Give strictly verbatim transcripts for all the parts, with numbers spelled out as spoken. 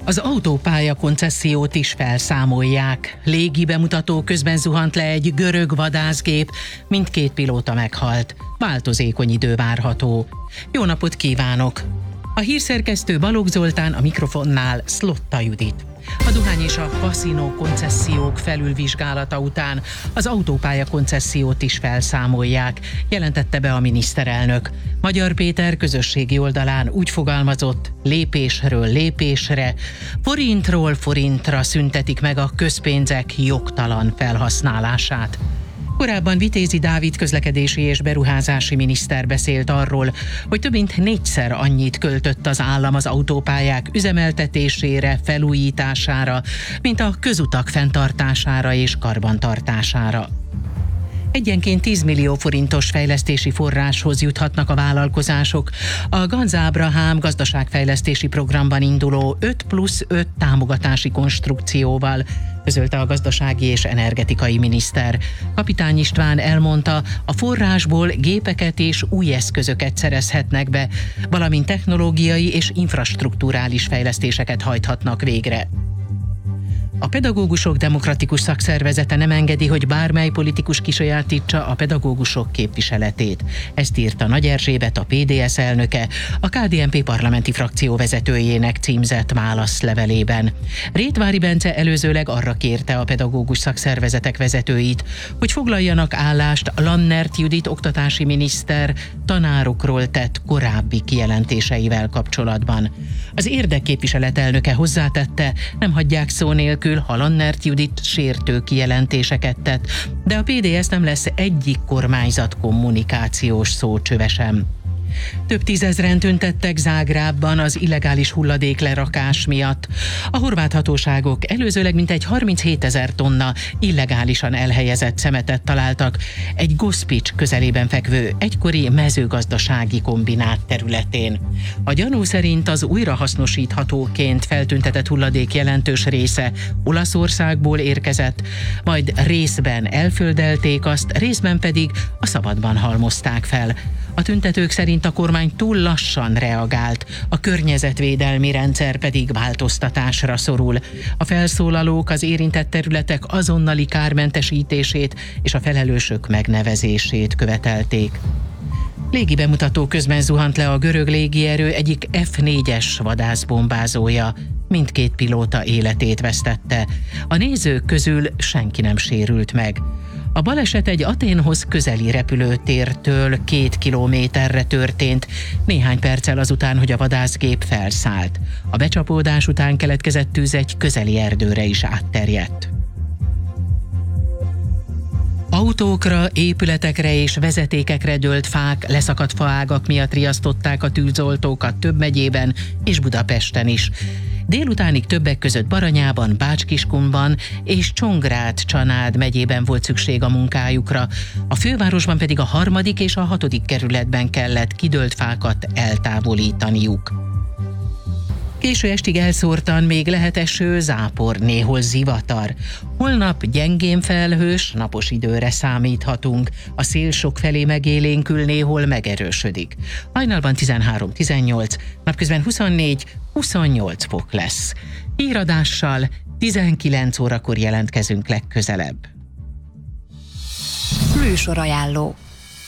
Az autópálya koncessziót is felszámolják. Légi bemutató közben zuhant le egy görög vadászgép, mindkét pilóta meghalt. Változékony idő várható. Jó napot kívánok! A hírszerkesztő Balogh Zoltán, a mikrofonnál Szlotta Judit. A dohány és a kaszinó koncesziók felülvizsgálata után az autópálya koncessziót is felszámolják, jelentette be a miniszterelnök. Magyar Péter közösségi oldalán úgy fogalmazott, lépésről lépésre, forintról forintra szüntetik meg a közpénzek jogtalan felhasználását. Korábban Vitézi Dávid közlekedési és beruházási miniszter beszélt arról, hogy több mint négyszer annyit költött az állam az autópályák üzemeltetésére, felújítására, mint a közutak fenntartására és karbantartására. Egyenként tíz millió forintos fejlesztési forráshoz juthatnak a vállalkozások a Ganz Ábrahám gazdaságfejlesztési programban induló öt plusz öt támogatási konstrukcióval, közölte a gazdasági és energetikai miniszter. Kapitány István elmondta, a forrásból gépeket és új eszközöket szerezhetnek be, valamint technológiai és infrastrukturális fejlesztéseket hajthatnak végre. A Pedagógusok Demokratikus Szakszervezete nem engedi, hogy bármely politikus kisajátítsa a pedagógusok képviseletét. Ezt írta Nagy Erzsébet, a pé dé es elnöke, a ká dé en pé parlamenti frakció vezetőjének címzett válaszlevelében. Rétvári Bence előzőleg arra kérte a pedagógus szakszervezetek vezetőit, hogy foglaljanak állást Lannert Judit oktatási miniszter tanárokról tett korábbi kijelentéseivel kapcsolatban. Az érdekképviselet elnöke hozzátette, nem hagyják szó nélkül, ha Lannert Judit sértő kijelentéseket tett, de a pé dé es nem lesz egyik kormányzat kommunikációs szócsöve sem. Több tízezren tüntettek Zágrábban az illegális hulladéklerakás miatt. A horvát hatóságok előzőleg mintegy harminchét tonna illegálisan elhelyezett szemetet találtak egy Gospics közelében fekvő egykori mezőgazdasági kombinát területén. A gyanú szerint az újrahasznosíthatóként feltüntetett hulladék jelentős része Olaszországból érkezett, majd részben elföldelték azt, részben pedig a szabadban halmozták fel. A tüntetők szerint a kormány túl lassan reagált, a környezetvédelmi rendszer pedig változtatásra szorul. A felszólalók az érintett területek azonnali kármentesítését és a felelősök megnevezését követelték. Légi bemutató közben zuhant le a görög légierő egyik ef négyes vadászbombázója. Mindkét pilóta életét vesztette. A nézők közül senki nem sérült meg. A baleset egy Athénhoz közeli repülőtértől két kilométerre történt, néhány perccel azután, hogy a vadászgép felszállt. A becsapódás után keletkezett tűz egy közeli erdőre is átterjedt. Autókra, épületekre és vezetékekre dőlt fák, leszakadt faágak miatt riasztották a tűzoltókat több megyében és Budapesten is. Délutánig többek között Baranyában, Bács-Kiskunban és Csongrád-Csanád megyében volt szükség a munkájukra, a fővárosban pedig a harmadik és a hatodik kerületben kellett kidőlt fákat eltávolítaniuk. Késő estig elszórtan még lehet eső, zápor, néhol zivatar. Holnap gyengén felhős, napos időre számíthatunk. A szél sokfelé megélénkül, néhol megerősödik. Hajnalban tizenhárom-tizennyolc, napközben huszonnégy-huszonnyolc fok lesz. Híradással tizenkilenc órakor jelentkezünk legközelebb. Műsorajánló.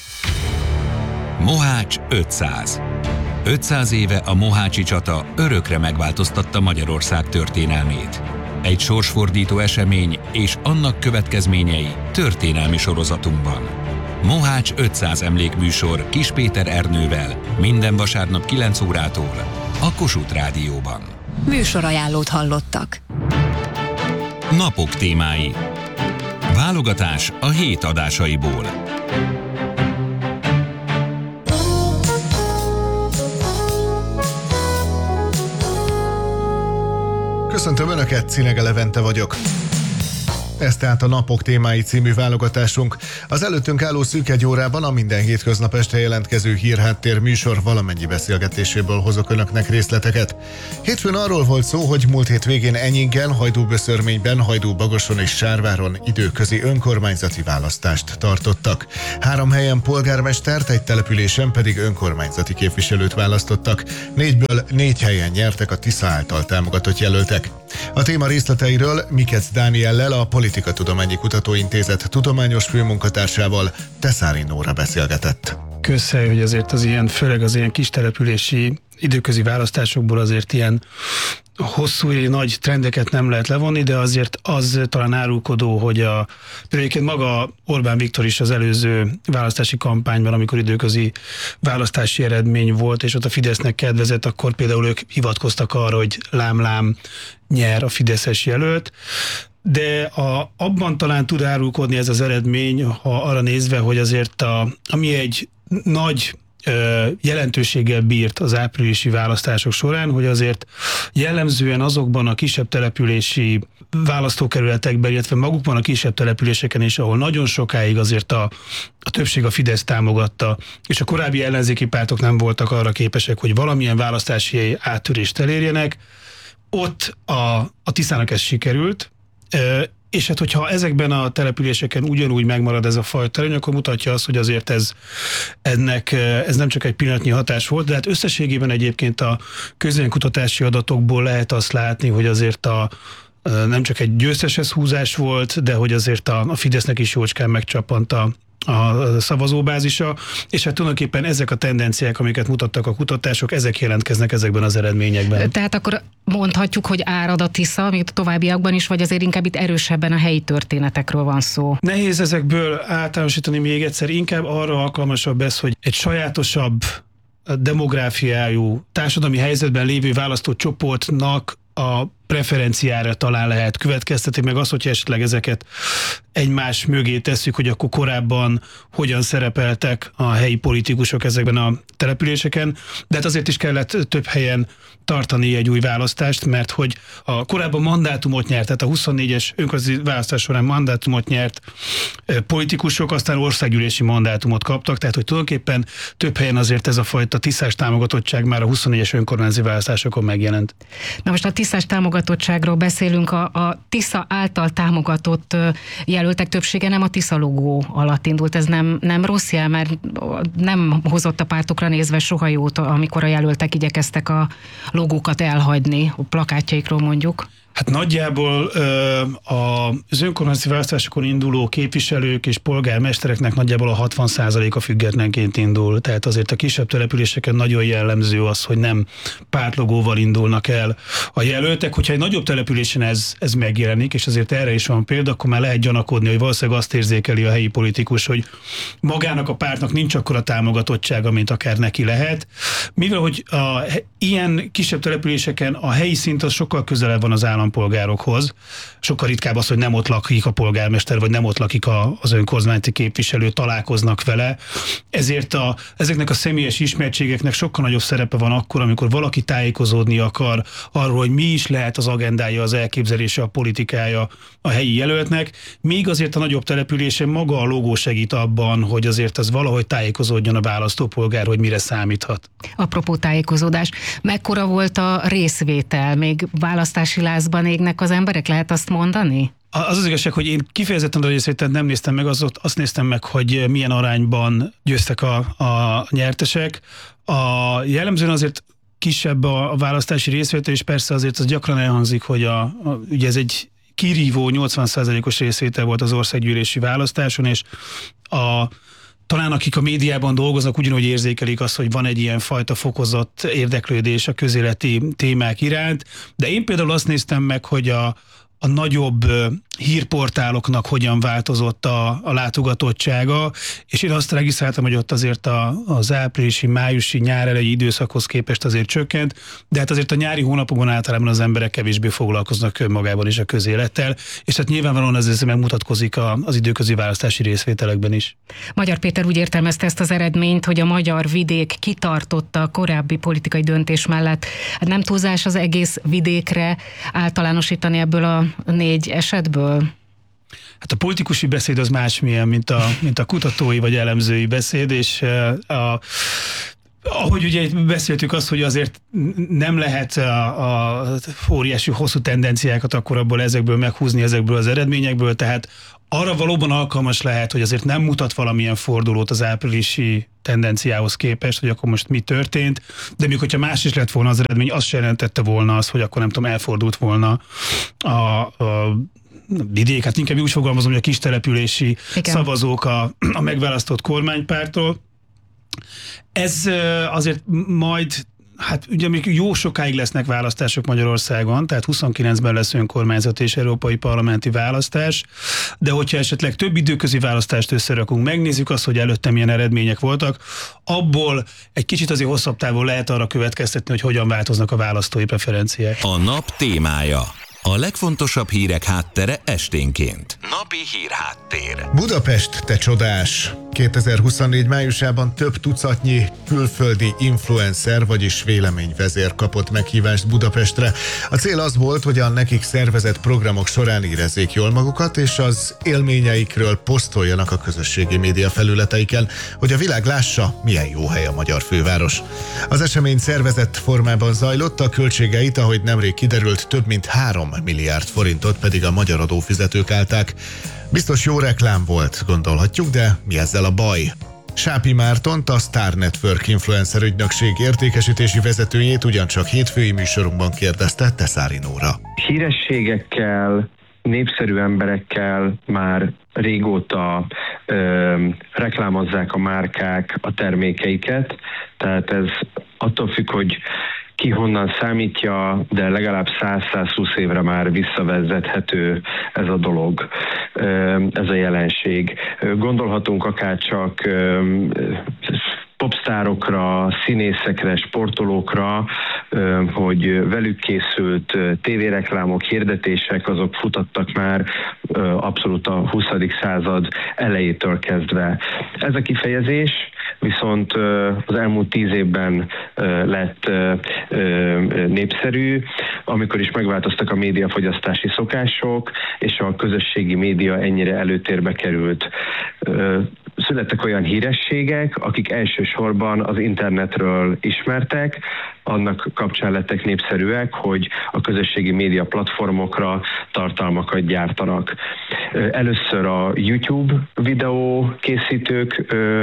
Mohács ötszáz. ötszáz éve a mohácsi csata örökre megváltoztatta Magyarország történelmét. Egy sorsfordító esemény és annak következményei történelmi sorozatunkban. Mohács ötszáz emlékműsor Kis Péter Ernővel minden vasárnap kilenc órától a Kossuth Rádióban. Műsorajánlót hallottak. Napok témái. Válogatás a hét adásaiból. Köszöntöm Önöket, Cinege Levente vagyok. Ez tehát a Napok témái című válogatásunk. Az előttünk álló szűk egy órában a minden hétköznap este jelentkező hírháttér műsor valamennyi beszélgetéséből hozok önöknek részleteket. Hétfőn arról volt szó, hogy múlt hét végén Enyingen, Hajdúböszörményben, Hajdúbagoson és Sárváron időközi önkormányzati választást tartottak. Három helyen polgármestert, egy településen pedig önkormányzati képviselőt választottak. Négyből négy helyen nyertek a Tisza által támogatott jelöltek. A téma részleteiről Mikec Dániellel, a Politikatudományi Kutatóintézet tudományos főmunkatársával, Teszári Nóra beszélgetett. Közhely, hogy azért az ilyen, főleg az ilyen kis települési időközi választásokból azért ilyen hosszú, nagy trendeket nem lehet levonni, de azért az talán árulkodó, hogy a, például maga Orbán Viktor is az előző választási kampányban, amikor időközi választási eredmény volt, és ott a Fidesznek kedvezett, akkor például ők hivatkoztak arra, hogy lám-lám nyer a fideszes jelölt, de a, abban talán tud árulkodni ez az eredmény, ha arra nézve, hogy azért a, ami egy nagy jelentőséggel bírt az áprilisi választások során, hogy azért jellemzően azokban a kisebb települési választókerületekben, illetve magukban a kisebb településeken is, ahol nagyon sokáig azért a, a többség a Fidesz támogatta, és a korábbi ellenzéki pártok nem voltak arra képesek, hogy valamilyen választási áttörést elérjenek, ott a, a Tiszának ez sikerült, és hát hogyha ezekben a településeken ugyanúgy megmarad ez a fajta előny, akkor mutatja azt, hogy azért ez, ennek, ez nem csak egy pillanatnyi hatás volt, de hát összességében egyébként a közvéleménykutatási adatokból lehet azt látni, hogy azért a nem csak egy győzteses húzás volt, de hogy azért a, a Fidesznek is jócskán megcsappant a a szavazóbázisa, és hát tulajdonképpen ezek a tendenciák, amiket mutattak a kutatások, ezek jelentkeznek ezekben az eredményekben. Tehát akkor mondhatjuk, hogy árad a Tisza, még a továbbiakban is, vagy azért inkább itt erősebben a helyi történetekről van szó? Nehéz ezekből általánosítani még egyszer, inkább arra alkalmasabb ez, hogy egy sajátosabb demográfiájú, társadalmi helyzetben lévő választócsoportnak a preferenciára talán lehet következtetni, meg az, hogyha esetleg ezeket egymás mögé tesszük, hogy akkor korábban hogyan szerepeltek a helyi politikusok ezekben a településeken, de hát azért is kellett több helyen tartani egy új választást, mert hogy a korábban mandátumot nyert, tehát a huszonnégyes önkormányzati választás során mandátumot nyert politikusok, aztán országgyűlési mandátumot kaptak, tehát hogy tulajdonképpen több helyen azért ez a fajta tiszás támogatottság már a huszonnégyes önkormányzati választásokon megjelent. Na most a tiszás támogatottságról beszélünk, a, a Tisza által támogatott jelöltek többsége nem a Tisza logó alatt indult, ez nem, nem rossz jel, mert nem hozott a pártokra nézve soha jót, amikor a jelöltek igyekeztek a logókat elhagyni, a plakátjaikról mondjuk. Hát nagyjából az önkormányzati választásokon induló képviselők és polgármestereknek nagyjából a hatvan százaléka függetlenként indul. Tehát azért a kisebb településeken nagyon jellemző az, hogy nem pártlogóval indulnak el a jelöltek. Hogyha egy nagyobb településen ez, ez megjelenik, és azért erre is van példa, akkor már lehet gyanakodni, hogy valószínűleg azt érzékeli a helyi politikus, hogy magának a pártnak nincs akkora támogatottsága, mint akár neki lehet. Mivel, hogy a, ilyen kisebb településeken a helyi szint az sokkal közelebb van az állam polgárokhoz. Sokkal ritkább az, hogy nem ott lakik a polgármester, vagy nem ott lakik a, az önkormányzati képviselő, találkoznak vele. Ezért a, ezeknek a személyes ismertségeknek sokkal nagyobb szerepe van akkor, amikor valaki tájékozódni akar arról, hogy mi is lehet az agendája, az elképzelése, a politikája a helyi jelöltnek. Még azért a nagyobb településen maga a logó segít abban, hogy azért az valahogy tájékozódjon a választópolgár, hogy mire számíthat. Apropó tájékozódás, mekkora volt a részvétel? Még választási lázban égnek az emberek, lehet azt mondani? Az az igazság, hogy én kifejezetten a részvételt nem néztem meg, az, azt néztem meg, hogy milyen arányban győztek a, a nyertesek. A jellemzően azért kisebb a, a választási részvétel, és persze azért az gyakran elhangzik, hogy a, a, ugye ez egy kirívó nyolcvan százalékos részvétel volt az országgyűlési választáson, és a talán akik a médiában dolgoznak, ugyanúgy érzékelik azt, hogy van egy ilyen fajta fokozott érdeklődés a közéleti témák iránt, de én például azt néztem meg, hogy a, a nagyobb hírportáloknak hogyan változott a, a látogatottsága, és én azt regisztráltam, hogy ott azért a, az áprilisi, májusi, nyár elejé időszakhoz képest azért csökkent, de hát azért a nyári hónapokban általában az emberek kevésbé foglalkoznak önmagában is a közélettel, és hát nyilvánvalóan ez megmutatkozik a, az időközi választási részvételekben is. Magyar Péter úgy értelmezte ezt az eredményt, hogy a magyar vidék kitartotta a korábbi politikai döntés mellett. Hát nem túlzás az egész vidékre általánosítani ebből a négy esetből? Hát a politikusi beszéd az másmilyen, mint a, mint a kutatói vagy elemzői beszéd, és a ahogy ugye itt beszéltük azt, hogy azért nem lehet a, a óriási hosszú tendenciákat akkor abból ezekből meghúzni, ezekből az eredményekből, tehát arra valóban alkalmas lehet, hogy azért nem mutat valamilyen fordulót az áprilisi tendenciához képest, hogy akkor most mi történt, de még hogyha más is lett volna az eredmény, az se jelentette volna azt, hogy akkor nem tudom, elfordult volna a, a vidék, hát inkább úgy fogalmazom, hogy a kistelepülési Igen. szavazók a, a megválasztott kormánypártól. Ez azért majd, hát ugye még jó sokáig lesznek választások Magyarországon, tehát huszonkilencben lesz önkormányzat és európai parlamenti választás, de hogyha esetleg több időközi választást összerakunk, megnézzük azt, hogy előtte milyen eredmények voltak, abból egy kicsit azért hosszabb távon lehet arra következtetni, hogy hogyan változnak a választói preferenciák. A nap témája. A legfontosabb hírek háttere esténként. Napi hírháttér. Budapest, te csodás! kétezer-huszonnégy májusában több tucatnyi külföldi influencer, vagyis véleményvezér kapott meghívást Budapestre. A cél az volt, hogy a nekik szervezett programok során érezzék jól magukat, és az élményeikről posztoljanak a közösségi média felületeiken, hogy a világ lássa, milyen jó hely a magyar főváros. Az esemény szervezett formában zajlott, a költségeit, ahogy nemrég kiderült, több mint három milliárd forintot pedig a magyar adófizetők állták. Biztos jó reklám volt, gondolhatjuk, de mi ezzel a baj? Sápi Mártont, a Star Network influencer ügynökség értékesítési vezetőjét ugyancsak hétfői műsorunkban kérdezte Teszári Nóra. Hírességekkel, népszerű emberekkel már régóta ö, reklámozzák a márkák a termékeiket, tehát ez attól függ, hogy ki honnan számítja, de legalább száz-százhúsz évre már visszavezethető ez a dolog, ez a jelenség. Gondolhatunk akár csak popstárokra, színészekre, sportolókra, hogy velük készült tévéreklámok, hirdetések, azok futottak már abszolút a huszadik század elejétől kezdve. Ez a kifejezés viszont az elmúlt tíz évben lett népszerű, amikor is megváltoztak a médiafogyasztási szokások, és a közösségi média ennyire előtérbe került. Születtek olyan hírességek, akik elsősorban az internetről ismertek, annak kapcsán lettek népszerűek, hogy a közösségi média platformokra tartalmakat gyártanak. Először a YouTube videó készítők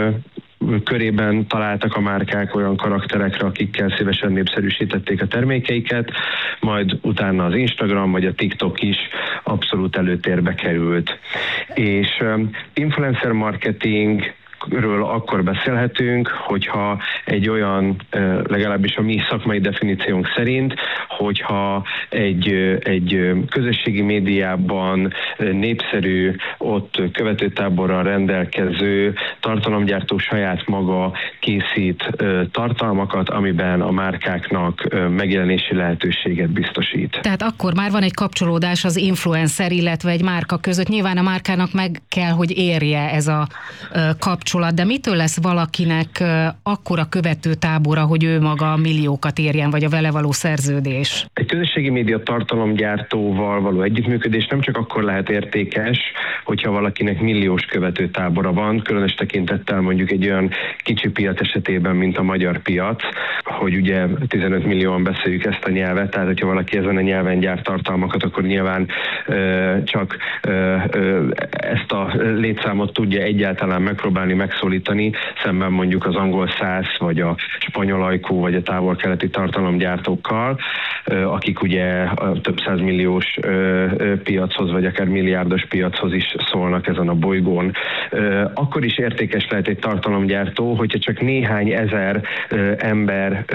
körében találtak a márkák olyan karakterekre, akikkel szívesen népszerűsítették a termékeiket, majd utána az Instagram vagy a TikTok is abszolút előtérbe került. És influencer marketing ről akkor beszélhetünk, hogyha egy olyan, legalábbis a mi szakmai definíciónk szerint, hogyha egy, egy közösségi médiában népszerű, ott követőtáborral rendelkező tartalomgyártó saját maga készít tartalmakat, amiben a márkáknak megjelenési lehetőséget biztosít. Tehát akkor már van egy kapcsolódás az influencer, illetve egy márka között. Nyilván a márkának meg kell, hogy érje ez a kapcsolat. De mitől lesz valakinek akkora követőtábora, hogy ő maga milliókat érjen, vagy a vele való szerződés? Egy közösségi média tartalomgyártóval való együttműködés nem csak akkor lehet értékes, hogyha valakinek milliós követőtábora van, különös tekintettel mondjuk egy olyan kicsi piac esetében, mint a magyar piac, hogy ugye tizenöt millióan beszéljük ezt a nyelvet, tehát hogyha valaki ezen a nyelven gyárt tartalmakat, akkor nyilván ö, csak ö, ö, ezt a létszámot tudja egyáltalán megpróbálni megszólítani, szemben mondjuk az angol száz, vagy a spanyol ajkú, vagy a távol-keleti tartalomgyártókkal, akik ugye a több százmilliós piachoz, vagy akár milliárdos piachoz is szólnak ezen a bolygón. Akkor is értékes lehet egy tartalomgyártó, hogyha csak néhány ezer ember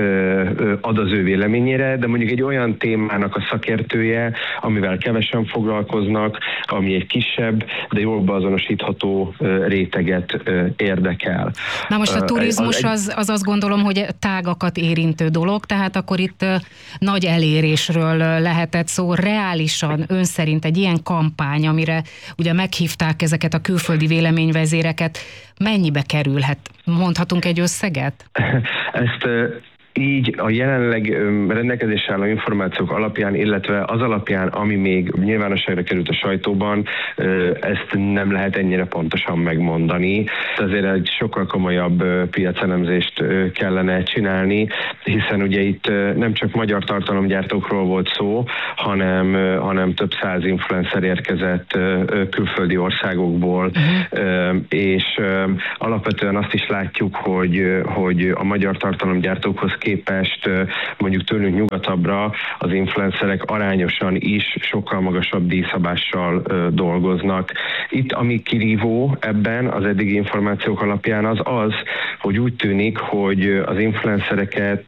ad az ő véleményére, de mondjuk egy olyan témának a szakértője, amivel kevesen foglalkoznak, ami egy kisebb, de jól beazonosítható réteget érdekel. Na most a turizmus az, az azt gondolom, hogy tágakat érintő dolog, tehát akkor itt nagy elérésről lehetett szó. Reálisan ön szerint egy ilyen kampány, amire ugye meghívták ezeket a külföldi véleményvezéreket, mennyibe kerülhet? Mondhatunk egy összeget? Ezt Így a jelenleg rendelkezésre álló információk alapján, illetve az alapján, ami még nyilvánosságra került a sajtóban, ezt nem lehet ennyire pontosan megmondani. Azért egy sokkal komolyabb piacelemzést kellene csinálni, hiszen ugye itt nem csak magyar tartalomgyártókról volt szó, hanem, hanem több száz influencer érkezett külföldi országokból, uh-huh. és alapvetően azt is látjuk, hogy, hogy a magyar tartalomgyártókhoz képest mondjuk tőlünk nyugatabbra az influencerek arányosan is sokkal magasabb díjszabással dolgoznak. Itt ami kirívó ebben az eddigi információk alapján az az, hogy úgy tűnik, hogy az influencereket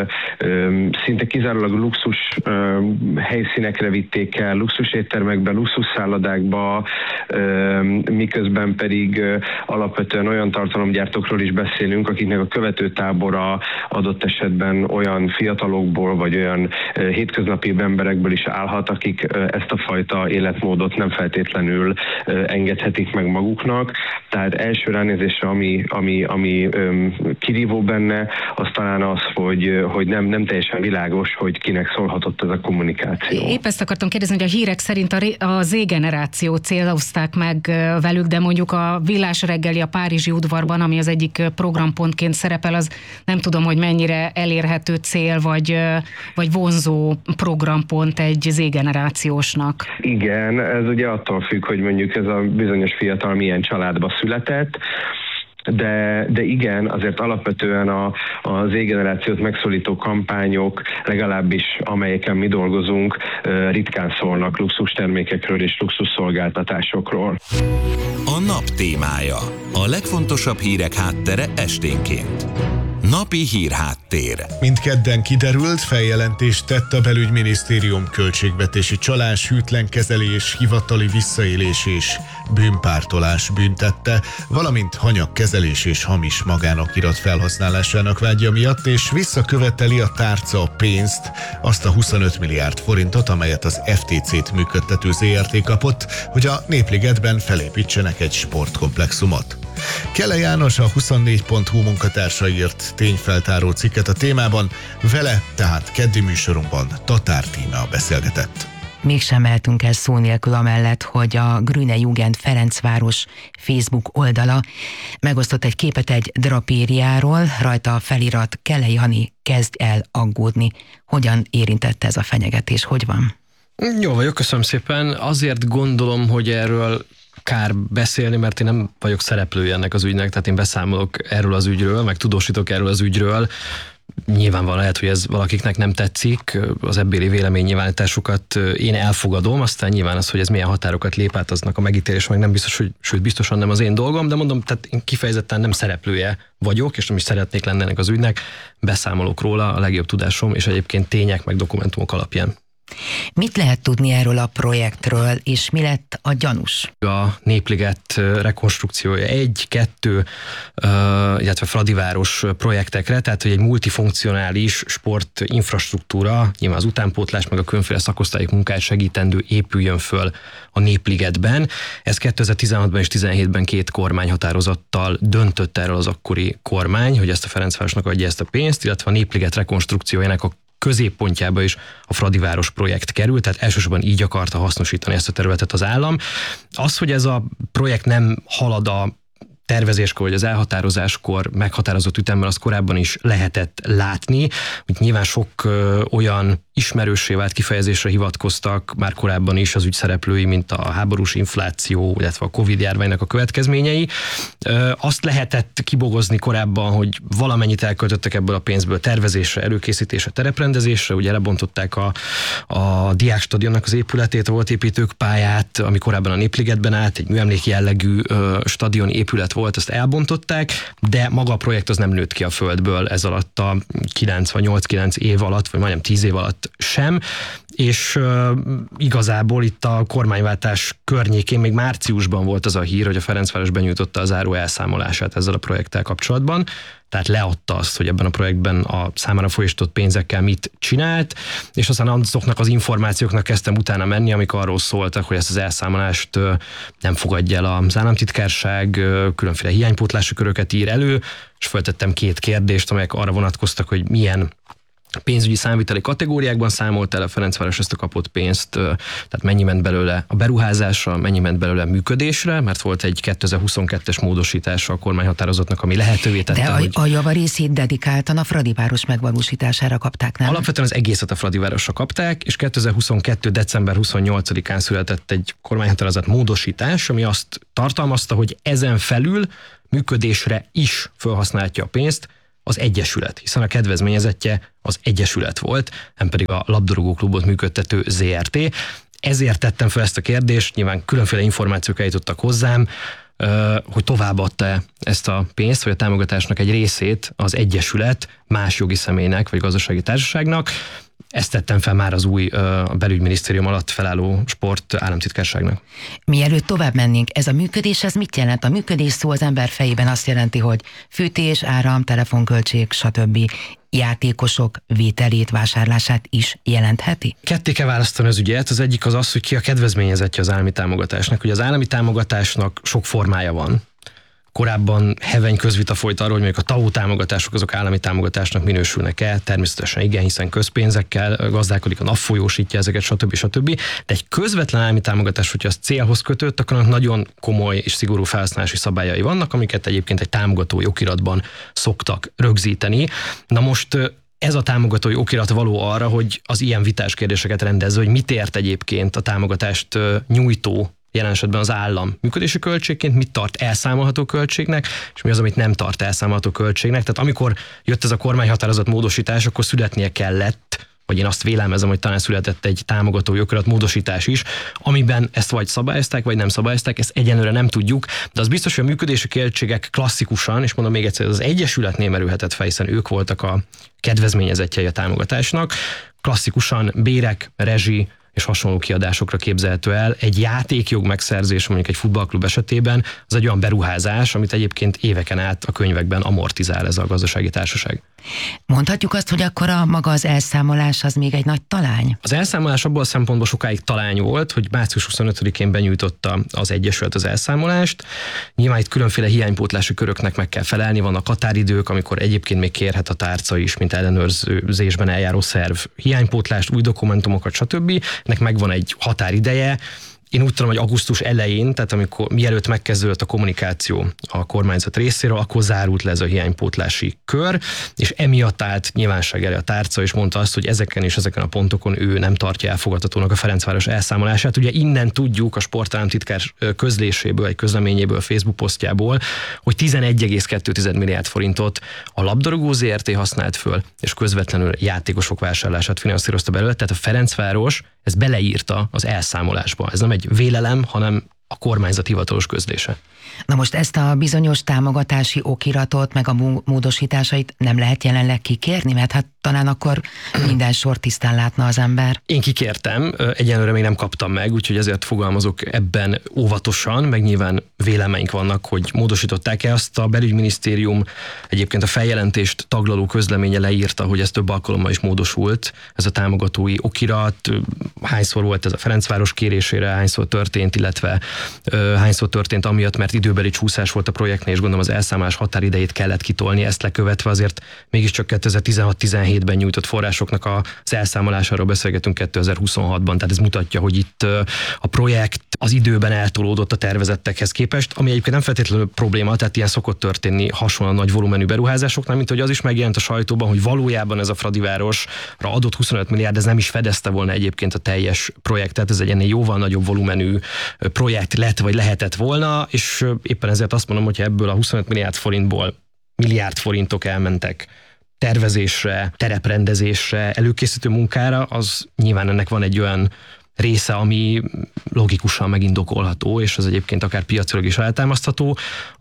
szinte kizárólag luxus helyszínekre vitték el, luxus éttermekbe, luxus szállodákba, miközben pedig alapvetően olyan tartalomgyártókról is beszélünk, akiknek a követőtábora adott esetben olyan fiatalokból, vagy olyan hétköznapi emberekből is állhat, akik ezt a fajta életmódot nem feltétlenül engedhetik meg maguknak. Tehát első ránézésre, ami, ami, ami kirívó benne, az talán az, hogy, hogy nem, nem teljesen világos, hogy kinek szólhatott ez a kommunikáció. Épp ezt akartam kérdezni, hogy a hírek szerint a, a Z-generáció célozták meg velük, de mondjuk a Villás reggeli a Párizsi udvarban, ami az egyik programpontként szerepel, az nem tudom, hogy mennyire elérhető cél, vagy, vagy vonzó programpont egy Z-generációsnak. Igen, ez ugye attól függ, hogy mondjuk ez a bizonyos fiatal milyen családba született, De, de igen, azért alapvetően a, a Z-generációt megszólító kampányok, legalábbis amelyeken mi dolgozunk, ritkán szólnak luxus termékekről és luxus szolgáltatásokról. A nap témája. A legfontosabb hírek háttere esténként. Napi hírháttér. Mint kedden kiderült, feljelentést tett a belügyminisztérium költségvetési csalás, hűtlen kezelés, hivatali visszaélés és bűnpártolás büntette, valamint hanyagkezelés és hamis magánokirat felhasználásának vágya miatt, és visszaköveteli a tárca a pénzt, azt a huszonöt milliárd forintot, amelyet az ef té cét működtető zé er té kapott, hogy a Népligetben felépítsenek egy sportkomplexumot. Kele János, a huszonnégy pont hu munkatársa írt tényfeltáró cikket a témában, vele tehát keddi műsorunkban Tatár Tímea beszélgetett. Mégsem mehetünk el szó nélkül amellett, hogy a Grüne Jugend Ferencváros Facebook oldala megosztott egy képet egy drapériáról, rajta a felirat Kele Jani, kezd el aggódni. Hogyan érintette ez a fenyegetés? Hogy van? Jó vagyok, köszönöm szépen. Azért gondolom, hogy erről kár beszélni, mert én nem vagyok szereplője ennek az ügynek, tehát én beszámolok erről az ügyről, meg tudósítok erről az ügyről. Nyilvánvalóan lehet, hogy ez valakiknek nem tetszik, az ebbéli véleménynyilvánításukat én elfogadom, aztán nyilván az, hogy ez milyen határokat lép át, aznak a megítélés meg nem biztos, hogy, sőt biztosan nem az én dolgom, de mondom, tehát én kifejezetten nem szereplője vagyok, és nem is szeretnék lenni ennek az ügynek, beszámolok róla a legjobb tudásom, és egyébként tények meg dokumentumok alapján. Mit lehet tudni erről a projektről, és mi lett a gyanús? A Népliget rekonstrukciója egy, kettő, illetve Fradiváros projektekre, tehát hogy egy multifunkcionális sportinfrastruktúra, nyilván az utánpótlás, meg a különféle szakosztályok munkáját segítendő épüljön föl a Népligetben. Ez kétezer-tizenhatban és tizenhétben két kormányhatározattal döntött erről az akkori kormány, hogy ezt a Ferencvárosnak adja ezt a pénzt, illetve a Népliget rekonstrukciójának a középpontjába is a Fradiváros projekt került, tehát elsősorban így akarta hasznosítani ezt a területet az állam. Az, hogy ez a projekt nem halad a tervezéskor, vagy az elhatározáskor meghatározott ütemmel, az korábban is lehetett látni. Úgy nyilván sok ö, olyan ismerőssé vált kifejezésre hivatkoztak már korábban is az ügy szereplői, mint a háborús infláció, illetve a Covid-járványnak a következményei. Ö, azt lehetett kibogozni korábban, hogy valamennyit elköltöttek ebből a pénzből tervezésre, előkészítésre, tereprendezésre, ugye lebontották a, a Diákstadionnak az épületét, a volt építők pályát, ami korábban a Népligetben állt, egy műemlék jellegű ö, stadion épület volt, azt elbontották, de maga a projekt az nem nőtt ki a földből ez alatt a kilenc vagy nyolc-kilenc év alatt, vagy majdnem tíz év alatt sem, és uh, igazából itt a kormányváltás környékén még márciusban volt az a hír, hogy a Ferencváros benyújtotta a záró elszámolását ezzel a projekttel kapcsolatban, tehát leadta azt, hogy ebben a projektben a számára folyosított pénzekkel mit csinált, és aztán azoknak az információknak kezdtem utána menni, amik arról szóltak, hogy ezt az elszámolást nem fogadja el az államtitkárság, különféle hiánypótlási köröket ír elő, és feltettem két kérdést, amelyek arra vonatkoztak, hogy milyen pénzügyi számviteli kategóriákban számolt el a Ferencváros ezt a kapott pénzt, tehát mennyi ment belőle a beruházásra, mennyi ment belőle a működésre, mert volt egy kétezer-huszonkettes módosítása a kormányhatározatnak, ami lehetővé tette, De a, hogy... a javarészét dedikáltan a Fradiváros megvalósítására kapták, nem? Alapvetően az egészet a Fradivárosra kapták, és kétezer-huszonkettő. december huszonnyolcadikán született egy kormányhatározat módosítás, ami azt tartalmazta, hogy ezen felül működésre is felhasználhatja a pénzt az egyesület, hiszen a kedvezményezettje az egyesület volt, nem pedig a labdarúgó klubot működtető zé er té. Ezért tettem fel ezt a kérdést, nyilván különféle információk eljutottak hozzám, hogy továbbadta ezt a pénzt, vagy a támogatásnak egy részét az egyesület más jogi személynek, vagy gazdasági társaságnak. Ezt tettem fel már az új a belügyminisztérium alatt felálló sport államtitkárságnak. Mielőtt tovább mennénk, ez a működés, ez mit jelent? A működés szó az ember fejében azt jelenti, hogy fűtés, áram, telefonköltség, stb. Játékosok vételét, vásárlását is jelentheti? Ketté kell választani az ügyet. Az egyik az az, hogy ki a kedvezményezettje az állami támogatásnak. Ugye az állami támogatásnak sok formája van. Korábban heveny közvita folyt arról, hogy mondjuk a TAO támogatások azok állami támogatásnak minősülnek-e, természetesen igen, hiszen közpénzekkel gazdálkodik, a NAV folyósítja ezeket, stb. stb. De egy közvetlen állami támogatás, hogyha az célhoz kötött, akkor nagyon komoly és szigorú felhasználási szabályai vannak, amiket egyébként egy támogatói okiratban szoktak rögzíteni. Na most ez a támogatói okirat való arra, hogy az ilyen vitás kérdéseket rendezze, hogy mit ért egyébként a támogatást nyújtó, jelen esetben az állam működési költségként, mit tart elszámolható költségnek, és mi az, amit nem tart elszámolható költségnek. Tehát amikor jött ez a kormányhatározat módosítás, akkor születnie kellett, vagy én azt vélelmezem, hogy talán született egy támogatói okirat módosítás is, amiben ezt vagy szabályozták, vagy nem szabályozták, ezt egyenlőre nem tudjuk, de az biztos, hogy a működési költségek klasszikusan, és mondom még egyszer, az egyesületnél merülhetett fel, hiszen ők voltak a kedvezményezettjei a támogatásnak, klasszikusan bérek, rezsi, és hasonló kiadásokra képzelhető el. Egy játékjog megszerzés, mondjuk egy futballklub esetében, az egy olyan beruházás, amit egyébként éveken át a könyvekben amortizál ez a gazdasági társaság. Mondhatjuk azt, hogy akkor a maga az elszámolás az még egy nagy talány? Az elszámolás abból a szempontból sokáig talány volt, hogy március huszonötödikén benyújtotta az Egyesület az elszámolást. Nyilván itt különféle hiánypótlási köröknek meg kell felelni, vannak határidők, amikor egyébként még kérhet a tárca is, mint ellenőrzésben eljáró szerv hiánypótlást, új dokumentumokat, stb. Ennek megvan egy határideje. Én úgy tudom, hogy augusztus elején, tehát amikor mielőtt megkezdődött a kommunikáció a kormányzat részéről, akkor zárult le ez a hiánypótlási kör, és emiatt állt nyilvánosság elé a tárca, és mondta azt, hogy ezeken és ezeken a pontokon ő nem tartja elfogadhatónak a Ferencváros elszámolását. Ugye innen tudjuk a sportállamtitkár közléséből, egy közleményéből, Facebook posztjából, hogy tizenegy egész kettő milliárd forintot a labdarúgó zé er té használt föl, és közvetlenül játékosok vásárlását finanszírozta belőle, tehát a Ferencváros ez beleírta az elszámolásba. Ez nem egy vélelem, hanem a kormányzat hivatalos közlése. Na most ezt a bizonyos támogatási okiratot, meg a módosításait nem lehet jelenleg kikérni, mert hát talán akkor minden sor tisztán látna az ember. Én kikértem, egyenlőre még nem kaptam meg, úgyhogy ezért fogalmazok ebben óvatosan, meg nyilván vélemeink vannak, hogy módosították-e. Azt a belügyminisztérium egyébként a feljelentést taglaló közleménye leírta, hogy ez több alkalommal is módosult, ez a támogatói okirat, hányszor volt ez a Ferencváros kérésére, hányszor történt, illetve uh, hányszor történt amiatt, mert időbeli csúszás volt a projektnél, és gondolom az elszámolás határidejét kellett kitolni, ezt lekövetve azért mégiscsak kétezer-tizenhat tizenhétben nyújtott forrásoknak az elszámolásáról beszélgetünk kétezer-huszonhatban, tehát ez mutatja, hogy itt a projekt az időben eltolódott a tervezettekhez képest, ami egyébként nem feltétlenül probléma, tehát ilyen szokott történni hasonlóan nagy volumenű beruházásoknál, mint hogy az is megjelent a sajtóban, hogy valójában ez a Fradivárosra adott huszonöt milliárd, ez nem is fedezte volna egyébként a teljes projektet, ez egy ennél jóval nagyobb volumenű projekt lett, vagy lehetett volna, és éppen ezért azt mondom, hogy ebből a huszonöt milliárd forintból milliárd forintok elmentek tervezésre, tereprendezésre, előkészítő munkára, az nyilván ennek van egy olyan része, ami logikusan megindokolható, és az egyébként akár piacilag is eltámasztható.